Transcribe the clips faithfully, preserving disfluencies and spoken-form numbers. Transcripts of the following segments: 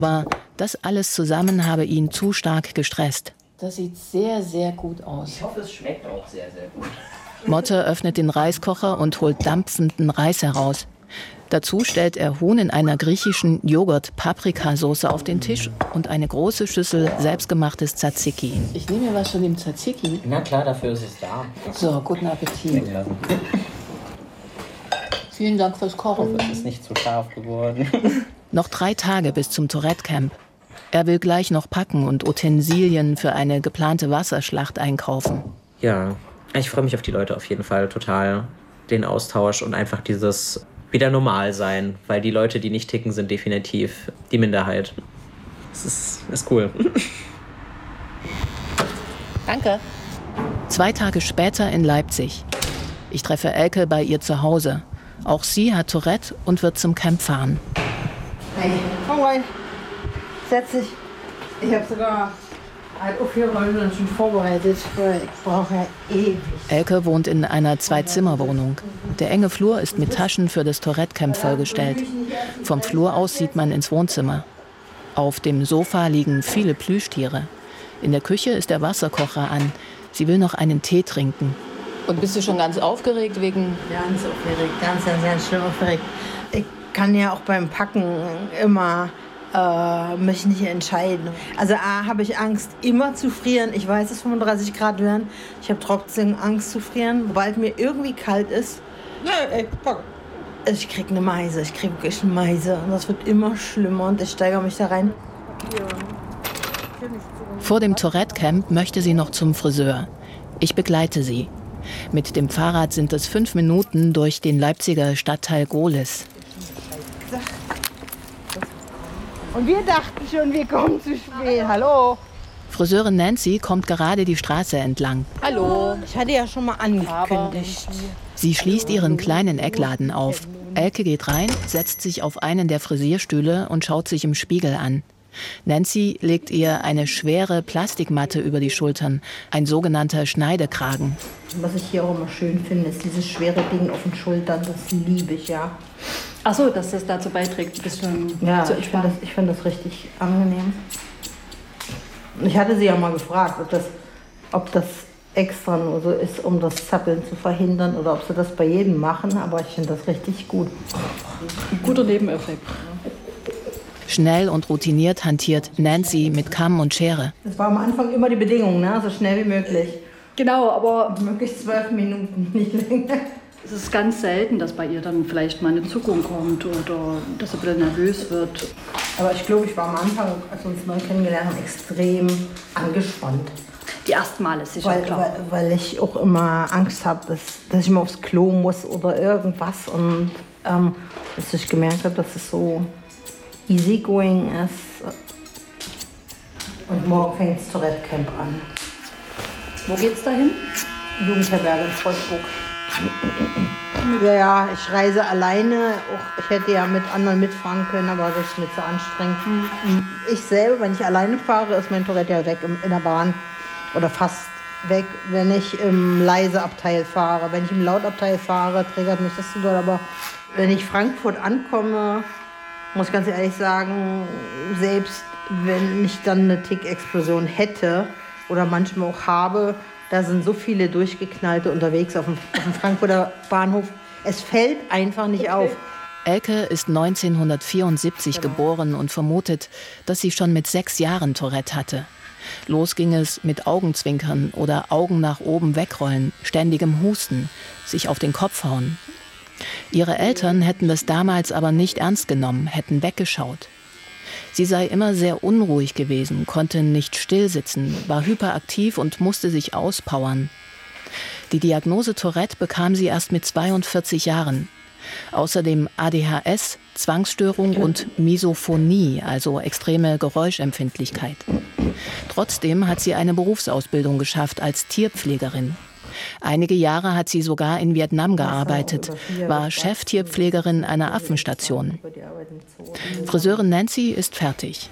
Aber das alles zusammen habe ihn zu stark gestresst. Das sieht sehr, sehr gut aus. Ich hoffe, es schmeckt auch sehr, sehr gut. Motte öffnet den Reiskocher und holt dampfenden Reis heraus. Dazu stellt er Huhn in einer griechischen Joghurt-Paprikasauce auf den Tisch und eine große Schüssel selbstgemachtes Tzatziki. Ich nehme mir was von dem Tzatziki. Na klar, dafür ist es da. So, guten Appetit. Vielen Dank fürs Kochen. Es ist nicht zu scharf geworden. Noch drei Tage bis zum Tourette-Camp. Er will gleich noch packen und Utensilien für eine geplante Wasserschlacht einkaufen. Ja, ich freue mich auf die Leute auf jeden Fall total. Den Austausch und einfach dieses wieder normal sein. Weil die Leute, die nicht ticken, sind definitiv die Minderheit. Das ist, ist cool. Danke. Zwei Tage später in Leipzig. Ich treffe Elke bei ihr zu Hause. Auch sie hat Tourette und wird zum Camp fahren. Hey, komm rein. Setz dich. Ich habe sogar halt aufgeräumt und schon vorbereitet, weil ich brauche ja ewig. Elke wohnt in einer Zwei-Zimmer-Wohnung. Der enge Flur ist mit Taschen für das Tourette-Camp vollgestellt. Vom Flur aus sieht man ins Wohnzimmer. Auf dem Sofa liegen viele Plüschtiere. In der Küche ist der Wasserkocher an. Sie will noch einen Tee trinken. Und bist du schon ganz aufgeregt wegen... Ganz aufgeregt, ganz, ganz, ganz schlimm aufgeregt. Ich kann ja auch beim Packen immer äh, mich nicht entscheiden. Also A, habe ich Angst, immer zu frieren. Ich weiß, dass fünfunddreißig Grad werden. Ich habe trotzdem Angst zu frieren. Sobald mir irgendwie kalt ist, ich kriege eine Meise, ich kriege wirklich eine Meise. Und das wird immer schlimmer und ich steigere mich da rein. Vor dem Tourette-Camp möchte sie noch zum Friseur. Ich begleite sie. Mit dem Fahrrad sind es fünf Minuten durch den Leipziger Stadtteil Gohlis. Und wir dachten schon, wir kommen zu spät. Hallo. Friseurin Nancy kommt gerade die Straße entlang. Hallo. Ich hatte ja schon mal angekündigt. Sie schließt ihren kleinen Eckladen auf. Elke geht rein, setzt sich auf einen der Frisierstühle und schaut sich im Spiegel an. Nancy legt ihr eine schwere Plastikmatte über die Schultern, ein sogenannter Schneidekragen. Was ich hier auch immer schön finde, ist dieses schwere Ding auf den Schultern. Das liebe ich, ja. Ach so, dass das dazu beiträgt, ein bisschen ja, zu ich finde entspannen. das, ich find das richtig angenehm. Ich hatte sie ja mal gefragt, ob das, ob das extra nur so ist, um das Zappeln zu verhindern oder ob sie das bei jedem machen, aber ich finde das richtig gut. Ein guter Nebeneffekt. Schnell und routiniert hantiert Nancy mit Kamm und Schere. Das war am Anfang immer die Bedingung, ne? So schnell wie möglich. Genau, aber möglichst zwölf Minuten, nicht länger. es ist ganz selten, dass bei ihr dann vielleicht mal eine Zuckung kommt oder dass sie ein bisschen nervös wird. Aber ich glaube, ich war am Anfang, als wir uns neu kennengelernt haben, extrem angespannt. Die ersten Male ist sicher weil, klar. Weil, weil ich auch immer Angst habe, dass, dass ich mal aufs Klo muss oder irgendwas. Und ähm, dass ich gemerkt habe, dass es so easygoing ist. Und morgen fängt das Tourette-Camp an. Wo geht's dahin? Jugendherberge in Wolfsburg. Ja, ja, ich reise alleine. Auch, ich hätte ja mit anderen mitfahren können, aber das ist mir zu anstrengend. Mhm. Ich selber, wenn ich alleine fahre, ist mein Tourette ja weg in der Bahn. Oder fast weg, wenn ich im leise Abteil fahre. Wenn ich im Lautabteil fahre, triggert mich das zu doll. Aber wenn ich Frankfurt ankomme, muss ich ganz ehrlich sagen, selbst wenn ich dann eine Tick-Explosion hätte oder manchmal auch habe, da sind so viele Durchgeknallte unterwegs auf dem, auf dem Frankfurter Bahnhof. Es fällt einfach nicht okay. auf. Elke ist neunzehnhundertvierundsiebzig genau. geboren und vermutet, dass sie schon mit sechs Jahren Tourette hatte. Los ging es mit Augenzwinkern oder Augen nach oben wegrollen, ständigem Husten, sich auf den Kopf hauen. Ihre Eltern hätten das damals aber nicht ernst genommen, hätten weggeschaut. Sie sei immer sehr unruhig gewesen, konnte nicht stillsitzen, war hyperaktiv und musste sich auspowern. Die Diagnose Tourette bekam sie erst mit zweiundvierzig Jahren. Außerdem A D H S, Zwangsstörung und Misophonie, also extreme Geräuschempfindlichkeit. Trotzdem hat sie eine Berufsausbildung geschafft als Tierpflegerin. Einige Jahre hat sie sogar in Vietnam gearbeitet, war Cheftierpflegerin einer Affenstation. Friseurin Nancy ist fertig.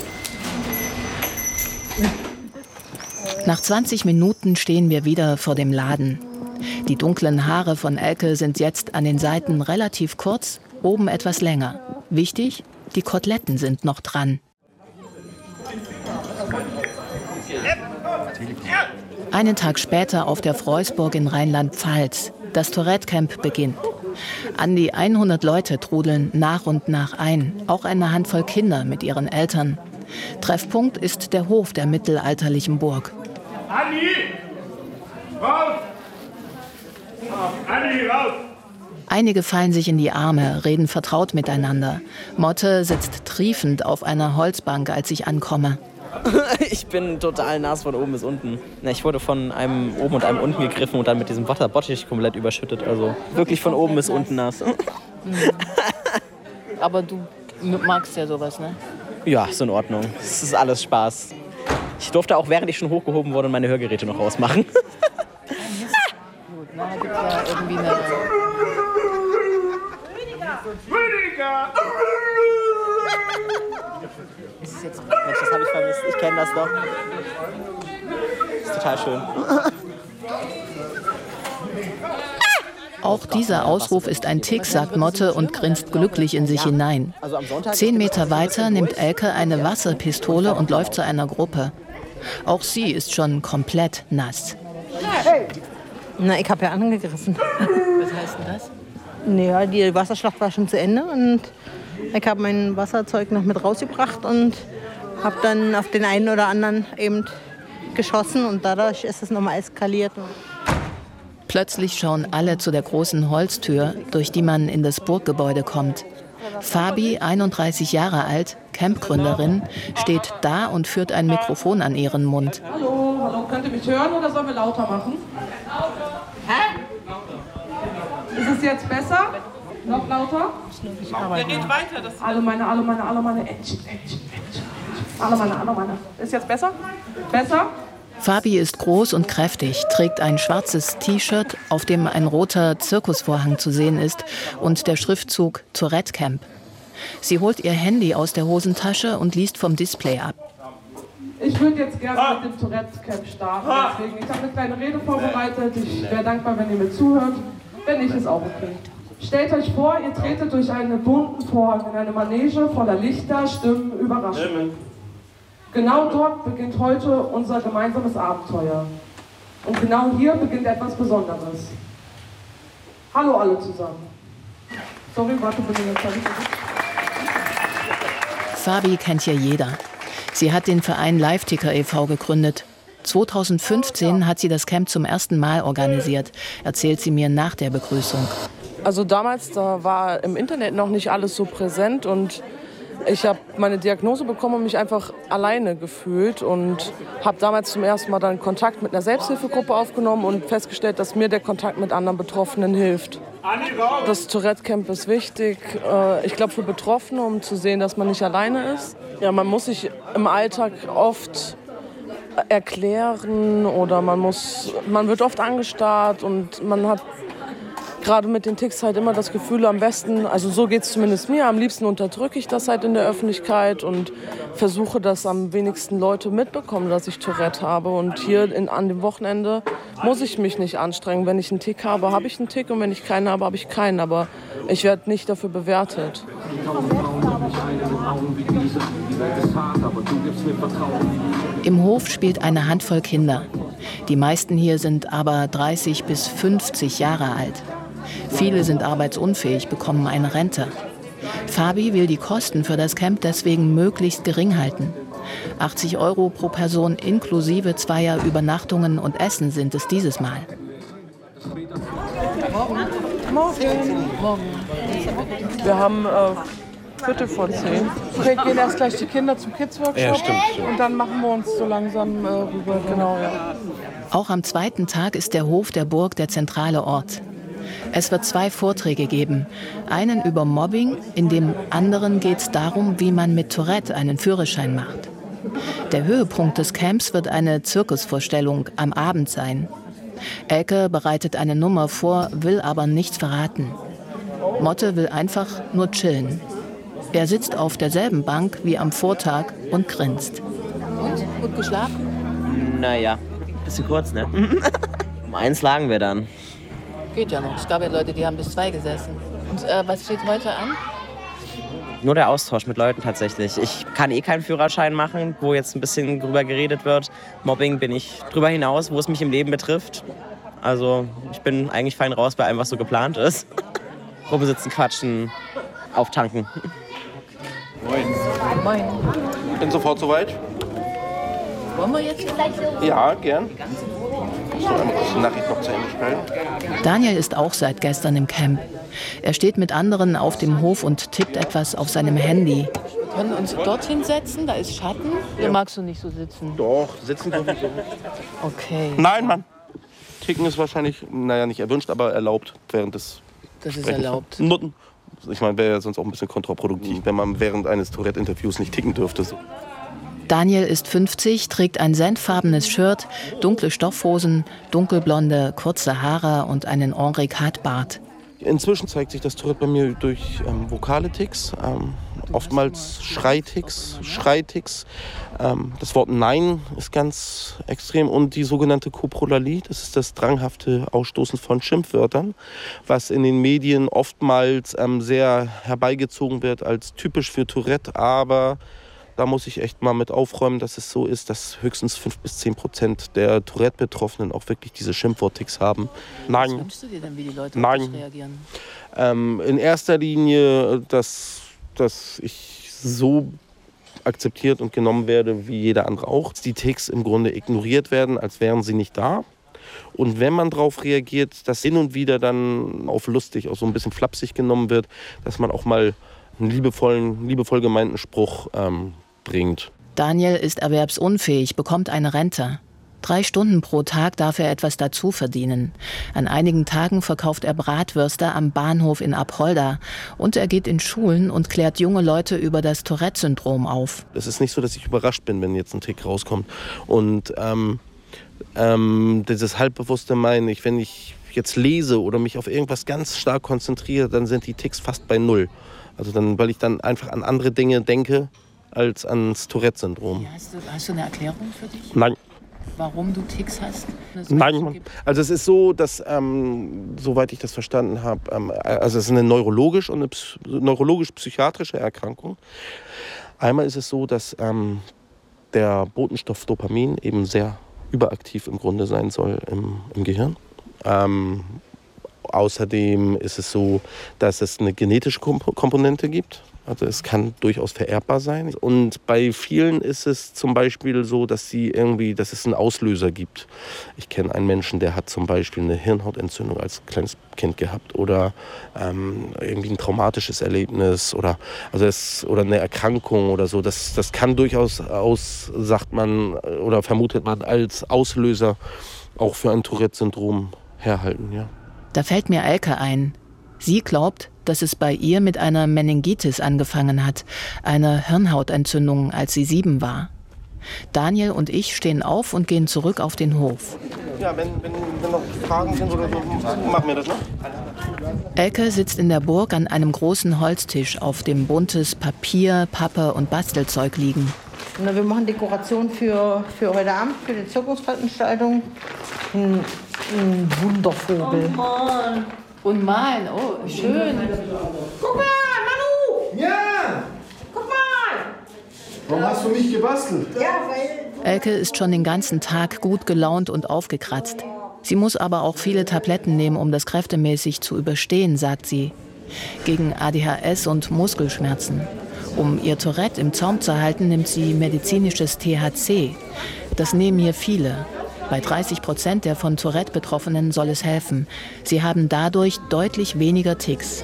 Nach zwanzig Minuten stehen wir wieder vor dem Laden. Die dunklen Haare von Elke sind jetzt an den Seiten relativ kurz, oben etwas länger. Wichtig, die Koteletten sind noch dran. Einen Tag später auf der Freusburg in Rheinland-Pfalz. Das Tourette-Camp beginnt. An die hundert Leute trudeln nach und nach ein, auch eine Handvoll Kinder mit ihren Eltern. Treffpunkt ist der Hof der mittelalterlichen Burg. Anni! Raus! Anni, raus! Einige fallen sich in die Arme, reden vertraut miteinander. Motte sitzt triefend auf einer Holzbank, als ich ankomme. Ich bin total nass von oben bis unten. Ich wurde von einem oben und einem unten gegriffen und dann mit diesem Wasserbottich komplett überschüttet. Also wirklich von oben bis unten nass. Aber du magst ja sowas, ne? Ja, ist in Ordnung. Es ist alles Spaß. Ich durfte auch, während ich schon hochgehoben wurde, meine Hörgeräte noch ausmachen. Gut, na, da gibt's ja irgendwie eine... Rüdiger! Das ist jetzt... Mensch, das habe ich vermisst. Ich kenne das doch. Das ist total schön. Auch dieser Ausruf ist ein Tick, sagt Motte und grinst glücklich in sich hinein. Zehn Meter weiter nimmt Elke eine Wasserpistole und läuft zu einer Gruppe. Auch sie ist schon komplett nass. Na, ich habe ja angegriffen. Was heißt denn das? Ja, die Wasserschlacht war schon zu Ende und ich habe mein Wasserzeug noch mit rausgebracht und habe dann auf den einen oder anderen eben geschossen und dadurch ist es nochmal eskaliert. Plötzlich schauen alle zu der großen Holztür, durch die man in das Burggebäude kommt. Fabi, einunddreißig Jahre alt, Campgründerin, steht da und führt ein Mikrofon an ihren Mund. Hallo, hallo, könnt ihr mich hören oder sollen wir lauter machen? Hä? Ist es jetzt besser? Noch lauter? Der geht weiter. Das alle meine, alle meine, alle meine. Action, Action, Action. Alle meine, alle meine. Ist jetzt besser? Besser? Fabi ist groß und kräftig, trägt ein schwarzes T-Shirt, auf dem ein roter Zirkusvorhang zu sehen ist und der Schriftzug Tourette Camp. Sie holt ihr Handy aus der Hosentasche und liest vom Display ab. Ich würde jetzt gerne mit dem Tourette Camp starten. Deswegen, ich habe eine kleine Rede vorbereitet. Ich wäre dankbar, wenn ihr mir zuhört. Wenn nicht, ist auch okay. Stellt euch vor, ihr tretet durch einen bunten Vorhang in eine Manege voller Lichter, Stimmen, Überraschungen. Genau dort beginnt heute unser gemeinsames Abenteuer. Und genau hier beginnt etwas Besonderes. Hallo alle zusammen. Sorry, warte bitte. Fabi kennt hier jeder. Sie hat den Verein Live-Ticker e V gegründet. zweitausendfünfzehn hat sie das Camp zum ersten Mal organisiert, erzählt sie mir nach der Begrüßung. Also damals, da war im Internet noch nicht alles so präsent und ich habe meine Diagnose bekommen und mich einfach alleine gefühlt und habe damals zum ersten Mal dann Kontakt mit einer Selbsthilfegruppe aufgenommen und festgestellt, dass mir der Kontakt mit anderen Betroffenen hilft. Das Tourette-Camp ist wichtig, ich glaube für Betroffene, um zu sehen, dass man nicht alleine ist. Ja, man muss sich im Alltag oft erklären oder man muss, man wird oft angestarrt und man hat gerade mit den Ticks halt immer das Gefühl, am besten, also so geht es zumindest mir, am liebsten unterdrücke ich das halt in der Öffentlichkeit und versuche, dass am wenigsten Leute mitbekommen, dass ich Tourette habe. Und hier in, an dem Wochenende muss ich mich nicht anstrengen. Wenn ich einen Tick habe, habe ich einen Tick und wenn ich keinen habe, habe ich keinen. Aber ich werde nicht dafür bewertet. Im Hof spielt eine Handvoll Kinder. Die meisten hier sind aber dreißig bis fünfzig Jahre alt. Viele sind arbeitsunfähig, bekommen eine Rente. Fabi will die Kosten für das Camp deswegen möglichst gering halten. achtzig Euro pro Person inklusive zweier Übernachtungen und Essen sind es dieses Mal. Morgen. Morgen. Wir haben äh, Viertel vor zehn. Vielleicht gehen erst gleich die Kinder zum Kids-Workshop ja, stimmt, stimmt. Und dann machen wir uns so langsam äh, rüber. Genau, ja. Auch am zweiten Tag ist der Hof der Burg der zentrale Ort. Es wird zwei Vorträge geben. Einen über Mobbing, in dem anderen geht es darum, wie man mit Tourette einen Führerschein macht. Der Höhepunkt des Camps wird eine Zirkusvorstellung am Abend sein. Elke bereitet eine Nummer vor, will aber nichts verraten. Motte will einfach nur chillen. Er sitzt auf derselben Bank wie am Vortag und grinst. Und? Gut geschlafen? Naja, bisschen kurz, ne? Um eins lagen wir dann. Geht ja noch. Es gab ja Leute, die haben bis zwei gesessen. Und äh, was steht heute an? Nur der Austausch mit Leuten tatsächlich. Ich kann eh keinen Führerschein machen, wo jetzt ein bisschen drüber geredet wird. Mobbing bin ich drüber hinaus, wo es mich im Leben betrifft. Also ich bin eigentlich fein raus bei allem, was so geplant ist. Rumsitzen, quatschen, auftanken. Moin. Moin. Bin sofort soweit. Wollen wir jetzt gleich so? Ja, gern. Ich soll einmal kurz die Nachricht noch zu Ende stellen. Daniel ist auch seit gestern im Camp. Er steht mit anderen auf dem Hof und tippt etwas auf seinem Handy. Wir können uns dorthin setzen, da ist Schatten. Oder ja. Magst du nicht so sitzen? Doch, sitzen dürfen so. Okay. Nein, Mann. Ticken ist wahrscheinlich, naja, nicht erwünscht, aber erlaubt während des Das ist erlaubt. Nutten. Ich meine, wäre ja sonst auch ein bisschen kontraproduktiv, wenn man während eines Tourette-Interviews nicht ticken dürfte. So. Daniel ist fünfzig, trägt ein senffarbenes Shirt, dunkle Stoffhosen, dunkelblonde, kurze Haare und einen Henri-Quatre-Bart. Inzwischen zeigt sich das Tourette bei mir durch ähm, vokale Ticks, ähm, oftmals Schreiticks, Schreiticks. Ähm, das Wort Nein ist ganz extrem und die sogenannte Koprolalie, das ist das dranghafte Ausstoßen von Schimpfwörtern, was in den Medien oftmals ähm, sehr herbeigezogen wird als typisch für Tourette, aber da muss ich echt mal mit aufräumen, dass es so ist, dass höchstens fünf bis zehn Prozent der Tourette-Betroffenen auch wirklich diese Schimpfwort-Ticks haben. Nein. Was wünschst du dir denn, wie die Leute Nein. auf dich reagieren? Ähm, in erster Linie, dass, dass ich so akzeptiert und genommen werde, wie jeder andere auch. Die Ticks im Grunde ignoriert werden, als wären sie nicht da. Und wenn man darauf reagiert, dass hin und wieder dann auf lustig, auch so ein bisschen flapsig genommen wird, dass man auch mal einen liebevollen, liebevoll gemeinten Spruch ähm, bringt. Daniel ist erwerbsunfähig, bekommt eine Rente. Drei Stunden pro Tag darf er etwas dazu verdienen. An einigen Tagen verkauft er Bratwürste am Bahnhof in Apolda. Und er geht in Schulen und klärt junge Leute über das Tourette-Syndrom auf. Es ist nicht so, dass ich überrascht bin, wenn jetzt ein Tick rauskommt. Und ähm, ähm, dieses halbbewusste Meinen, ich, wenn ich jetzt lese oder mich auf irgendwas ganz stark konzentriere, dann sind die Ticks fast bei Null. Also dann, weil ich dann einfach an andere Dinge denke als ans Tourette-Syndrom. Ja, hast, du, hast du eine Erklärung für dich? Nein. Warum du Ticks hast? Nein, also es ist so, dass, ähm, soweit ich das verstanden habe, ähm, also es ist eine neurologisch und eine neurologisch-psychiatrische Erkrankung. Einmal ist es so, dass ähm, der Botenstoff Dopamin eben sehr überaktiv im Grunde sein soll im, im Gehirn. Ähm, außerdem ist es so, dass es eine genetische Komponente gibt. Also es kann durchaus vererbbar sein. Und bei vielen ist es zum Beispiel so, dass sie irgendwie, dass es einen Auslöser gibt. Ich kenne einen Menschen, der hat zum Beispiel eine Hirnhautentzündung als kleines Kind gehabt oder ähm, irgendwie ein traumatisches Erlebnis oder also es, oder eine Erkrankung oder so. Das, das kann durchaus aus, sagt man oder vermutet man, als Auslöser auch für ein Tourette-Syndrom herhalten. Ja. Da fällt mir Elke ein. Sie glaubt, dass es bei ihr mit einer Meningitis angefangen hat, einer Hirnhautentzündung, als sie sieben war. Daniel und ich stehen auf und gehen zurück auf den Hof. Ja, wenn, wenn, wenn noch Fragen sind oder so, machen wir das, ne? Elke sitzt in der Burg an einem großen Holztisch, auf dem buntes Papier, Pappe und Bastelzeug liegen. Na, wir machen Dekoration für, für heute Abend, für die Zirkusveranstaltung. Ein, ein Wundervogel. Oh Mann. Und malen, oh, schön. Guck mal, Manu! Ja! Guck mal! Warum hast du mich gebastelt? Ja, weil... Elke ist schon den ganzen Tag gut gelaunt und aufgekratzt. Sie muss aber auch viele Tabletten nehmen, um das kräftemäßig zu überstehen, sagt sie. Gegen A D H S und Muskelschmerzen. Um ihr Tourette im Zaum zu halten, nimmt sie medizinisches T H C. Das nehmen hier viele. Bei dreißig Prozent der von Tourette Betroffenen soll es helfen. Sie haben dadurch deutlich weniger Ticks.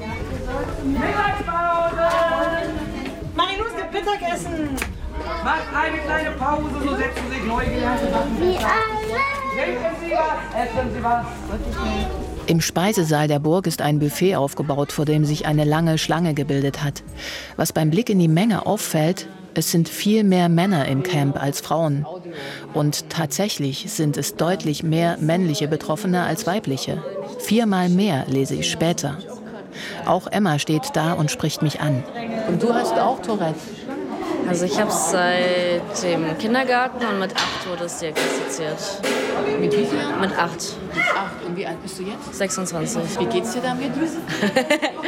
Marinus gibt Mittagessen! Macht eine kleine Pause, so setzen sich Neugierige Sachen. Trinken Sie was, essen Sie was. Im Speisesaal der Burg ist ein Buffet aufgebaut, vor dem sich eine lange Schlange gebildet hat. Was beim Blick in die Menge auffällt, es sind viel mehr Männer im Camp als Frauen. Und tatsächlich sind es deutlich mehr männliche Betroffene als weibliche. Viermal mehr, lese ich später. Auch Emma steht da und spricht mich an. Und du hast auch Tourette? Also ich habe es seit dem Kindergarten und mit acht wurde es diagnostiziert. Mit wie viel Jahren? Mit acht. Mit acht. Und wie alt bist du jetzt? sechsundzwanzig. Wie geht's dir damit?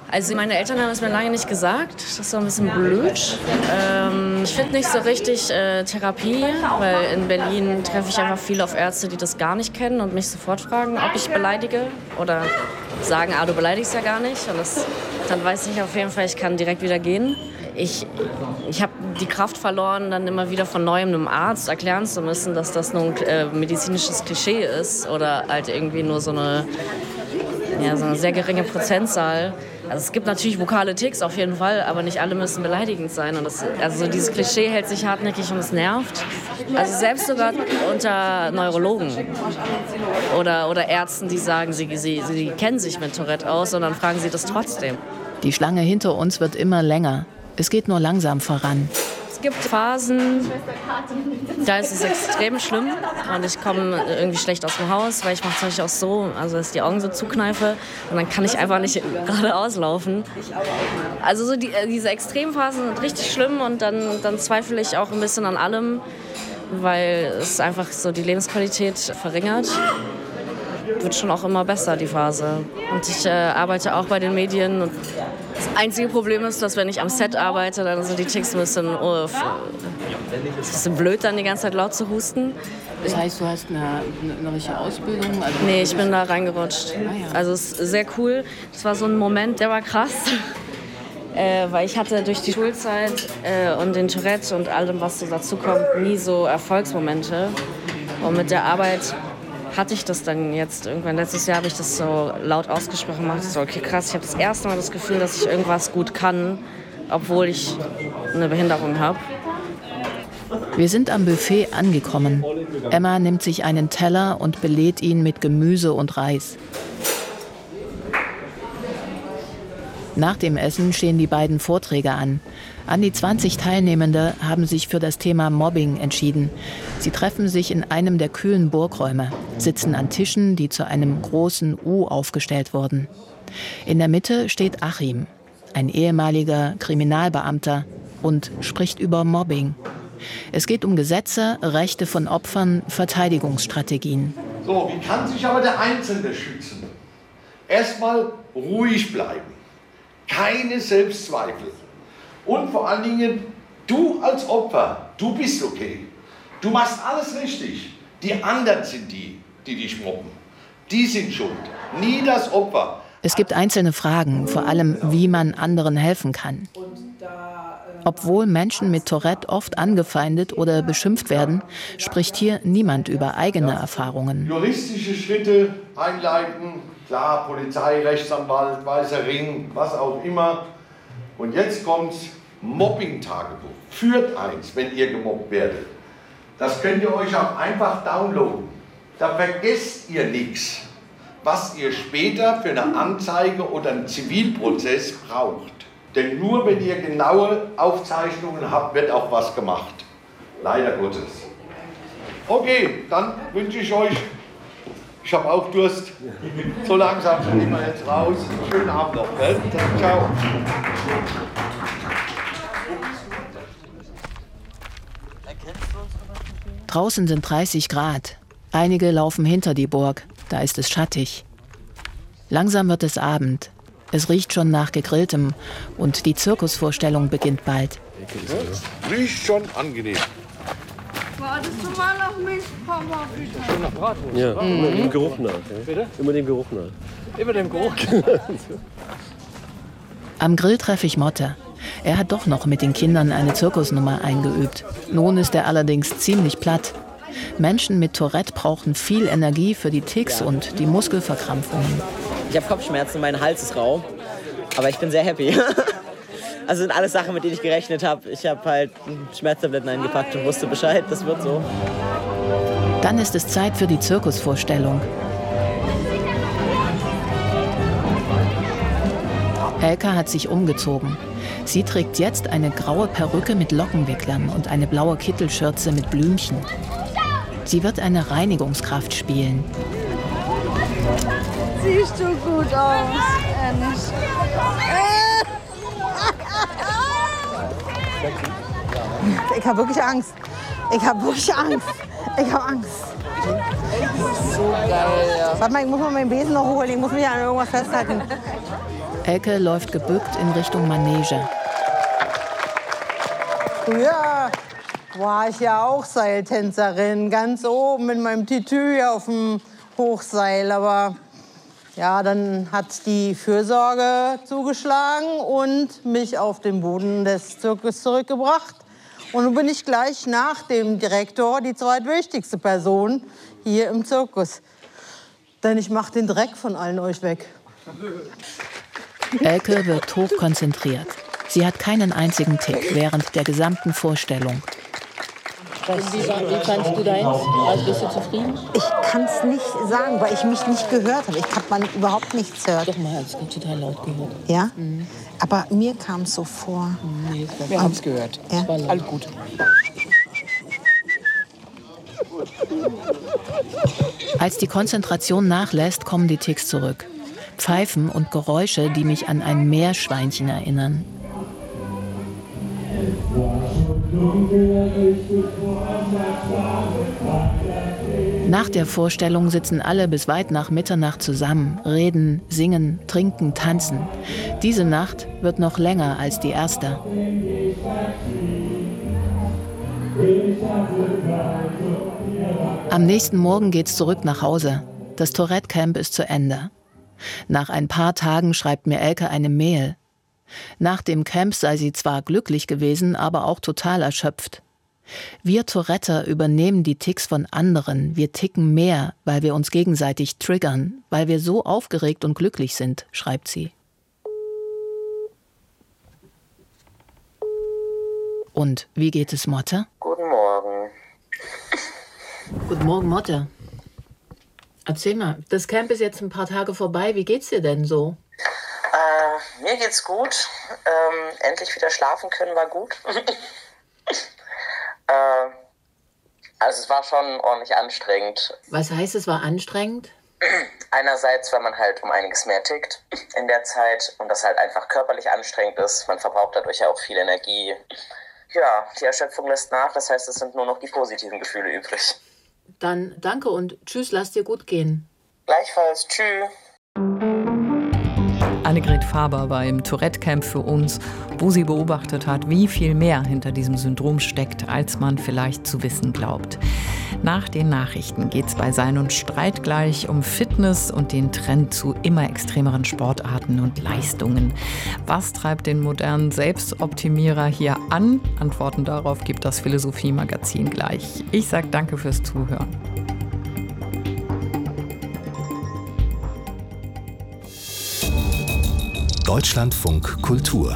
Also meine Eltern haben es mir lange nicht gesagt. Das ist so ein bisschen blöd. Ähm, ich finde nicht so richtig äh, Therapie, weil in Berlin treffe ich einfach viel auf Ärzte, die das gar nicht kennen und mich sofort fragen, ob ich beleidige oder sagen, ah, du beleidigst ja gar nicht. Und das, dann weiß ich auf jeden Fall, ich kann direkt wieder gehen. Ich, ich habe die Kraft verloren, dann immer wieder von Neuem einem Arzt erklären zu müssen, dass das nur ein äh, medizinisches Klischee ist oder halt irgendwie nur so eine, ja, so eine sehr geringe Prozentzahl. Also es gibt natürlich vokale Tics auf jeden Fall, aber nicht alle müssen beleidigend sein. Und das, also dieses Klischee hält sich hartnäckig und es nervt. Also selbst sogar unter Neurologen oder, oder Ärzten, die sagen, sie, sie, sie kennen sich mit Tourette aus und dann fragen sie das trotzdem. Die Schlange hinter uns wird immer länger. Es geht nur langsam voran. Es gibt Phasen, da ist es extrem schlimm und ich komme irgendwie schlecht aus dem Haus, weil ich mache es natürlich auch so, also dass ich die Augen so zukneife und dann kann ich einfach nicht geradeaus laufen. Also so die, diese Extremphasen sind richtig schlimm und dann, dann zweifle ich auch ein bisschen an allem, weil es einfach so die Lebensqualität verringert. Wird schon auch immer besser, die Phase. Und ich äh, arbeite auch bei den Medien. Und das einzige Problem ist, dass wenn ich am Set arbeite, dann sind die Tics ein bisschen, oh, ein bisschen blöd, dann die ganze Zeit laut zu husten. Das heißt, du hast eine, eine richtige Ausbildung? Also nee, ich bin da reingerutscht. Ah, ja. Also es ist sehr cool. Das war so ein Moment, der war krass. Äh, weil ich hatte durch die Schulzeit äh, und den Tourette und allem, was so dazu kommt, nie so Erfolgsmomente. Und mit der Arbeit hatte ich das dann jetzt irgendwann. Letztes Jahr habe ich das so laut ausgesprochen gemacht. So, okay, krass, ich habe das erste Mal das Gefühl, dass ich irgendwas gut kann, obwohl ich eine Behinderung habe. Wir sind am Buffet angekommen. Emma nimmt sich einen Teller und belädt ihn mit Gemüse und Reis. Nach dem Essen stehen die beiden Vorträge an. An die zwanzig Teilnehmende haben sich für das Thema Mobbing entschieden. Sie treffen sich in einem der kühlen Burgräume, sitzen an Tischen, die zu einem großen U aufgestellt wurden. In der Mitte steht Achim, ein ehemaliger Kriminalbeamter, und spricht über Mobbing. Es geht um Gesetze, Rechte von Opfern, Verteidigungsstrategien. So, wie kann sich aber der Einzelne schützen? Erstmal ruhig bleiben, keine Selbstzweifel. Und vor allen Dingen, du als Opfer, du bist okay. Du machst alles richtig. Die anderen sind die, die dich mobben. Die sind schuld, nie das Opfer. Es gibt einzelne Fragen, vor allem, wie man anderen helfen kann. Obwohl Menschen mit Tourette oft angefeindet oder beschimpft werden, spricht hier niemand über eigene Erfahrungen. Juristische Schritte einleiten, klar, Polizei, Rechtsanwalt, weißer Ring, was auch immer. Und jetzt kommt's, Mobbing-Tagebuch. Führt eins, wenn ihr gemobbt werdet. Das könnt ihr euch auch einfach downloaden. Da vergesst ihr nichts, was ihr später für eine Anzeige oder einen Zivilprozess braucht. Denn nur wenn ihr genaue Aufzeichnungen habt, wird auch was gemacht. Leider Gottes. Okay, dann wünsche ich euch, ich habe auch Durst, so langsam gehen wir jetzt raus. Schönen Abend noch. Gell? Ciao. Draußen sind dreißig Grad. Einige laufen hinter die Burg. Da ist es schattig. Langsam wird es Abend. Es riecht schon nach Gegrilltem und die Zirkusvorstellung beginnt bald. Riecht schon angenehm. Wartest du mal auf mich, Papa, bitte? Schön nach Bratwurst. Ja, mhm. immer dem Geruch nach. Bitte? Immer dem Geruch nach. Immer dem Geruch. Am Grill treffe ich Motte. Er hat doch noch mit den Kindern eine Zirkusnummer eingeübt. Nun ist er allerdings ziemlich platt. Menschen mit Tourette brauchen viel Energie für die Tics und die Muskelverkrampfungen. Ich habe Kopfschmerzen, mein Hals ist rau, aber ich bin sehr happy. Also sind alles Sachen, mit denen ich gerechnet habe. Ich habe halt Schmerztabletten eingepackt und wusste Bescheid, das wird so. Dann ist es Zeit für die Zirkusvorstellung. Elka hat sich umgezogen. Sie trägt jetzt eine graue Perücke mit Lockenwicklern und eine blaue Kittelschürze mit Blümchen. Sie wird eine Reinigungskraft spielen. Siehst du gut aus, ehrlich. Ich habe wirklich Angst. Ich habe wirklich Angst. Ich habe Angst. So geil, ja. Warte mal, ich muss mal meinen Besen noch holen. Ich muss mich an irgendwas festhalten. Elke läuft gebückt in Richtung Manege. Früher war ich ja auch Seiltänzerin, ganz oben mit meinem Tütü auf dem Hochseil. Aber ja, dann hat die Fürsorge zugeschlagen und mich auf den Boden des Zirkus zurückgebracht. Und nun bin ich gleich nach dem Direktor die zweitwichtigste Person hier im Zirkus. Denn ich mache den Dreck von allen euch weg. Elke wirkt hochkonzentriert. Sie hat keinen einzigen Tick während der gesamten Vorstellung. Wie, wie fandst du deins? Also bist du zufrieden? Ich kann es nicht sagen, weil ich mich nicht gehört habe. Ich habe man überhaupt nichts gehört. Doch, man hat es total laut gehört. Ja? Mhm. Aber mir kam es so vor. Nee, wir haben es gehört. Ja? Es war alles gut. Als die Konzentration nachlässt, kommen die Ticks zurück. Pfeifen und Geräusche, die mich an ein Meerschweinchen erinnern. Nach der Vorstellung sitzen alle bis weit nach Mitternacht zusammen, reden, singen, trinken, tanzen. Diese Nacht wird noch länger als die erste. Am nächsten Morgen geht's zurück nach Hause. Das Tourette-Camp ist zu Ende. Nach ein paar Tagen schreibt mir Elke eine Mail. Nach dem Camp sei sie zwar glücklich gewesen, aber auch total erschöpft. Wir Touretter übernehmen die Ticks von anderen. Wir ticken mehr, weil wir uns gegenseitig triggern, weil wir so aufgeregt und glücklich sind, schreibt sie. Und wie geht es Motte? Guten Morgen. Guten Morgen, Motte. Erzähl mal, das Camp ist jetzt ein paar Tage vorbei. Wie geht's dir denn so? Äh, mir geht's gut. Ähm, endlich wieder schlafen können war gut. äh, also es war schon ordentlich anstrengend. Was heißt, es war anstrengend? Einerseits, weil man halt um einiges mehr tickt in der Zeit und das halt einfach körperlich anstrengend ist. Man verbraucht dadurch ja auch viel Energie. Ja, die Erschöpfung lässt nach. Das heißt, es sind nur noch die positiven Gefühle übrig. Dann danke und tschüss, lass dir gut gehen. Gleichfalls, tschüss. Annegret Faber war im Tourette-Camp für uns, wo sie beobachtet hat, wie viel mehr hinter diesem Syndrom steckt, als man vielleicht zu wissen glaubt. Nach den Nachrichten geht es bei Sein und Streit gleich um Fitness und den Trend zu immer extremeren Sportarten und Leistungen. Was treibt den modernen Selbstoptimierer hier an? Antworten darauf gibt das Philosophie-Magazin gleich. Ich sage danke fürs Zuhören. Deutschlandfunk Kultur.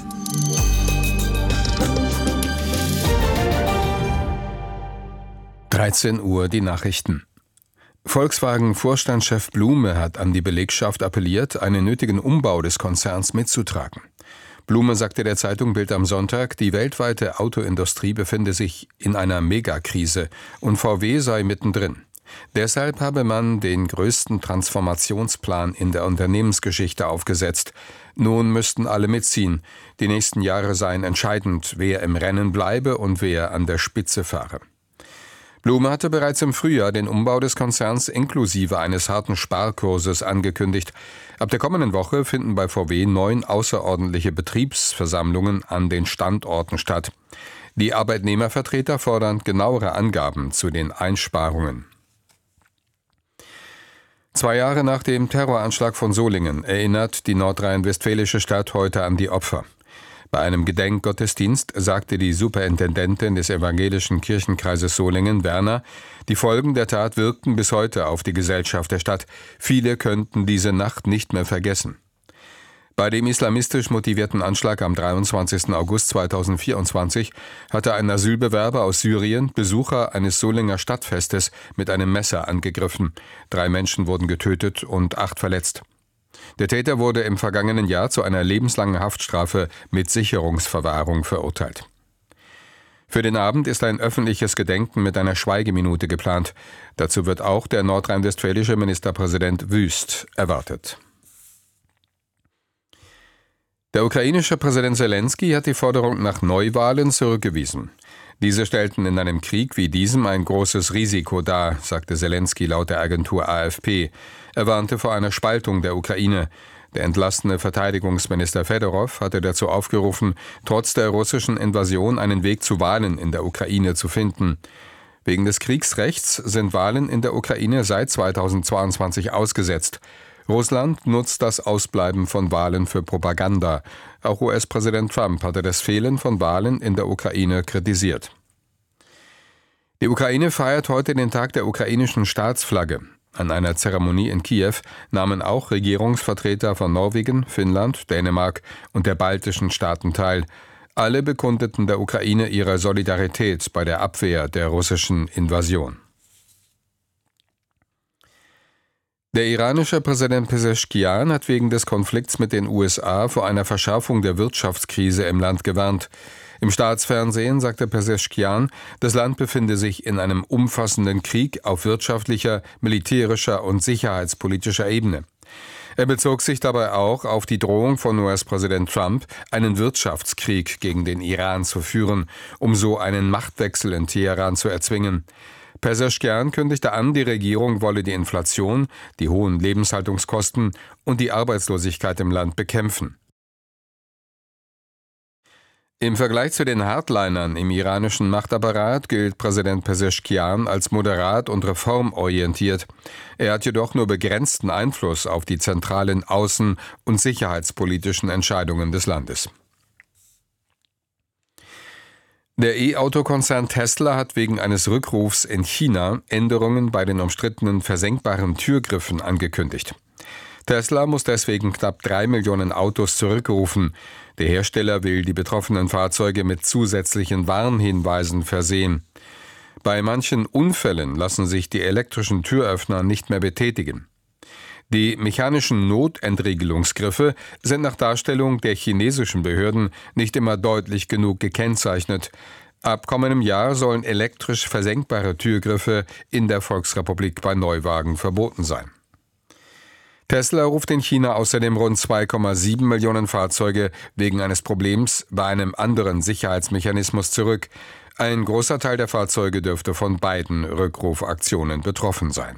dreizehn Uhr die Nachrichten. Volkswagen-Vorstandschef Blume hat an die Belegschaft appelliert, einen nötigen Umbau des Konzerns mitzutragen. Blume sagte der Zeitung Bild am Sonntag, die weltweite Autoindustrie befinde sich in einer Megakrise und V W sei mittendrin. Deshalb habe man den größten Transformationsplan in der Unternehmensgeschichte aufgesetzt. Nun müssten alle mitziehen. Die nächsten Jahre seien entscheidend, wer im Rennen bleibe und wer an der Spitze fahre. Blume hatte bereits im Frühjahr den Umbau des Konzerns inklusive eines harten Sparkurses angekündigt. Ab der kommenden Woche finden bei V W neun außerordentliche Betriebsversammlungen an den Standorten statt. Die Arbeitnehmervertreter fordern genauere Angaben zu den Einsparungen. Zwei Jahre nach dem Terroranschlag von Solingen erinnert die nordrhein-westfälische Stadt heute an die Opfer. Bei einem Gedenkgottesdienst sagte die Superintendentin des evangelischen Kirchenkreises Solingen, Werner, die Folgen der Tat wirkten bis heute auf die Gesellschaft der Stadt. Viele könnten diese Nacht nicht mehr vergessen. Bei dem islamistisch motivierten Anschlag am dreiundzwanzigsten August zweitausendvierundzwanzig hatte ein Asylbewerber aus Syrien Besucher eines Solinger Stadtfestes mit einem Messer angegriffen. Drei Menschen wurden getötet und acht verletzt. Der Täter wurde im vergangenen Jahr zu einer lebenslangen Haftstrafe mit Sicherungsverwahrung verurteilt. Für den Abend ist ein öffentliches Gedenken mit einer Schweigeminute geplant. Dazu wird auch der nordrhein-westfälische Ministerpräsident Wüst erwartet. Der ukrainische Präsident Selenskyj hat die Forderung nach Neuwahlen zurückgewiesen. Diese stellten in einem Krieg wie diesem ein großes Risiko dar, sagte Selenskyj laut der Agentur A F P. Er warnte vor einer Spaltung der Ukraine. Der entlassene Verteidigungsminister Fedorov hatte dazu aufgerufen, trotz der russischen Invasion einen Weg zu Wahlen in der Ukraine zu finden. Wegen des Kriegsrechts sind Wahlen in der Ukraine seit zweitausendzweiundzwanzig ausgesetzt. Russland nutzt das Ausbleiben von Wahlen für Propaganda. Auch U S-Präsident Trump hatte das Fehlen von Wahlen in der Ukraine kritisiert. Die Ukraine feiert heute den Tag der ukrainischen Staatsflagge. An einer Zeremonie in Kiew nahmen auch Regierungsvertreter von Norwegen, Finnland, Dänemark und der baltischen Staaten teil. Alle bekundeten der Ukraine ihre Solidarität bei der Abwehr der russischen Invasion. Der iranische Präsident Pezeshkian hat wegen des Konflikts mit den U S A vor einer Verschärfung der Wirtschaftskrise im Land gewarnt. Im Staatsfernsehen sagte Pezeshkian, das Land befinde sich in einem umfassenden Krieg auf wirtschaftlicher, militärischer und sicherheitspolitischer Ebene. Er bezog sich dabei auch auf die Drohung von U S-Präsident Trump, einen Wirtschaftskrieg gegen den Iran zu führen, um so einen Machtwechsel in Teheran zu erzwingen. Pezeshkian kündigte an, die Regierung wolle die Inflation, die hohen Lebenshaltungskosten und die Arbeitslosigkeit im Land bekämpfen. Im Vergleich zu den Hardlinern im iranischen Machtapparat gilt Präsident Pezeshkian als moderat und reformorientiert. Er hat jedoch nur begrenzten Einfluss auf die zentralen außen- und sicherheitspolitischen Entscheidungen des Landes. Der E-Auto-Konzern Tesla hat wegen eines Rückrufs in China Änderungen bei den umstrittenen versenkbaren Türgriffen angekündigt. Tesla muss deswegen knapp drei Millionen Autos zurückrufen. Der Hersteller will die betroffenen Fahrzeuge mit zusätzlichen Warnhinweisen versehen. Bei manchen Unfällen lassen sich die elektrischen Türöffner nicht mehr betätigen. Die mechanischen Notentriegelungsgriffe sind nach Darstellung der chinesischen Behörden nicht immer deutlich genug gekennzeichnet. Ab kommendem Jahr sollen elektrisch versenkbare Türgriffe in der Volksrepublik bei Neuwagen verboten sein. Tesla ruft in China außerdem rund zwei Komma sieben Millionen Fahrzeuge wegen eines Problems bei einem anderen Sicherheitsmechanismus zurück. Ein großer Teil der Fahrzeuge dürfte von beiden Rückrufaktionen betroffen sein.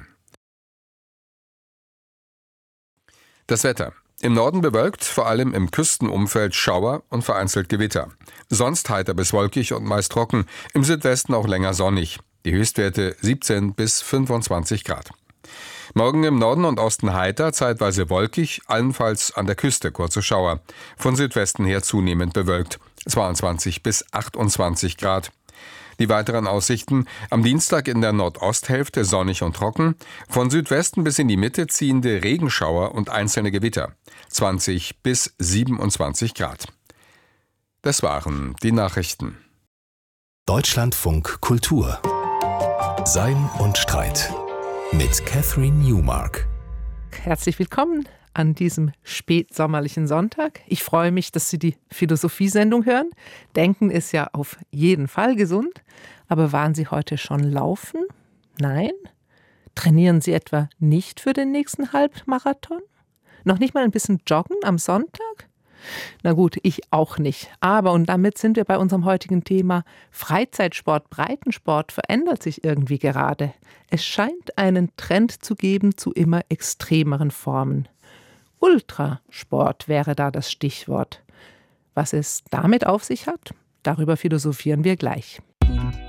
Das Wetter. Im Norden bewölkt, vor allem im Küstenumfeld Schauer und vereinzelt Gewitter. Sonst heiter bis wolkig und meist trocken, im Südwesten auch länger sonnig. Die Höchstwerte siebzehn bis fünfundzwanzig Grad. Morgen im Norden und Osten heiter, zeitweise wolkig, allenfalls an der Küste kurze Schauer. Von Südwesten her zunehmend bewölkt, zweiundzwanzig bis achtundzwanzig Grad. Die weiteren Aussichten: am Dienstag in der Nordosthälfte sonnig und trocken, von Südwesten bis in die Mitte ziehende Regenschauer und einzelne Gewitter, zwanzig bis siebenundzwanzig Grad. Das waren die Nachrichten. Deutschlandfunk Kultur. Sein und Streit mit Catherine Newmark. Herzlich willkommen an diesem spätsommerlichen Sonntag. Ich freue mich, dass Sie die Philosophiesendung hören. Denken ist ja auf jeden Fall gesund. Aber waren Sie heute schon laufen? Nein? Trainieren Sie etwa nicht für den nächsten Halbmarathon? Noch nicht mal ein bisschen joggen am Sonntag? Na gut, ich auch nicht. Aber, und damit sind wir bei unserem heutigen Thema, Freizeitsport, Breitensport verändert sich irgendwie gerade. Es scheint einen Trend zu geben zu immer extremeren Formen. Ultrasport wäre da das Stichwort. Was es damit auf sich hat, darüber philosophieren wir gleich.